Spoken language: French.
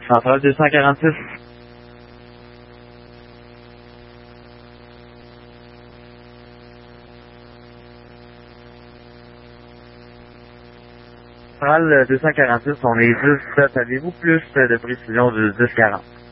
Centrale 246. Centrale 246, on est 10. Avez-vous plus de précision du 1040?